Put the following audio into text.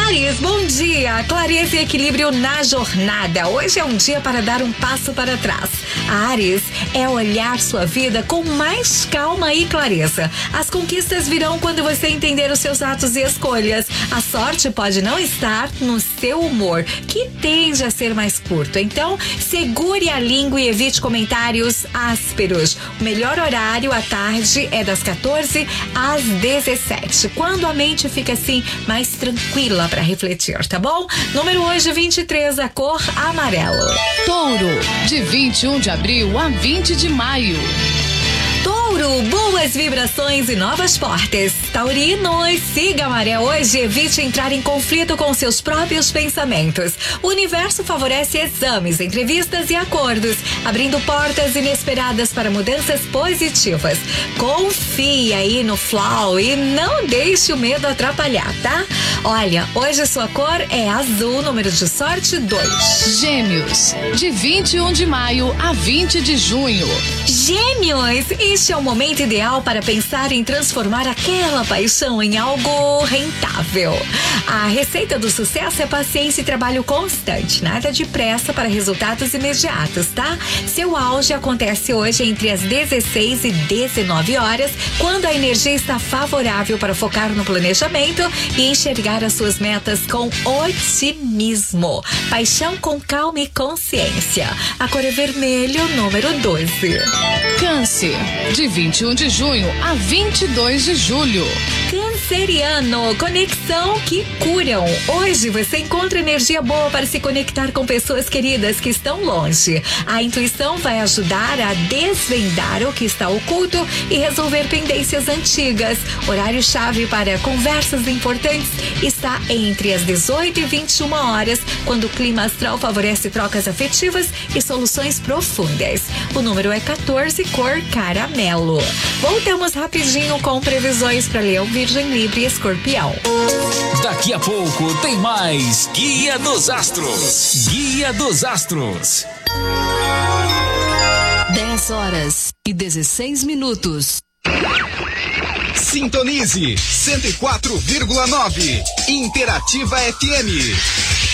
Áries, bom dia! Clareza e equilíbrio na jornada. Hoje é um dia para dar um passo para trás. Áries é olhar sua vida com mais calma e clareza. As conquistas virão quando você entender os seus atos e escolhas. A sorte pode não estar no seu humor, que tende a ser mais curto. Então, segure a língua e evite comentários ásperos. O melhor horário à tarde é das 14 às 17, quando a mente fica assim mais tranquila para refletir, tá bom? Número hoje 23, a cor amarelo. Touro, de 21 de abril a 20 de maio. Touro, boas vibrações e novas portas. Taurinos, siga a maré hoje e evite entrar em conflito com seus próprios pensamentos. O universo favorece exames, entrevistas e acordos, abrindo portas inesperadas para mudanças positivas. Confie aí no flow e não deixe o medo atrapalhar, tá? Olha, hoje sua cor é azul, número de sorte 2. Gêmeos, de 21 de maio a 20 de junho. Gêmeos, este é o momento ideal para pensar em transformar aquela paixão em algo rentável. A receita do sucesso é paciência e trabalho constante, nada de pressa para resultados imediatos, tá? Seu auge acontece hoje entre as 16 e 19 horas, quando a energia está favorável para focar no planejamento e enxergar as suas metas com otimismo. Paixão com calma e consciência. A cor é vermelho, número 12. Câncer, de 21 de junho a 22 de julho. Canceriano, conexão que curam. Hoje você encontra energia boa para se conectar com pessoas queridas que estão longe. A intuição vai ajudar a desvendar o que está oculto e resolver pendências antigas. Horário-chave para conversas importantes está entre as 18 e 21 horas, quando o clima astral favorece trocas afetivas e soluções profundas. O número é 14, cor caramelo. Voltamos rapidinho com previsões para Leão, Virgem, Libra e Escorpião. Daqui a pouco tem mais Guia dos Astros. Guia dos Astros. 10 horas e 16 minutos. Sintonize 104,9 Interativa FM.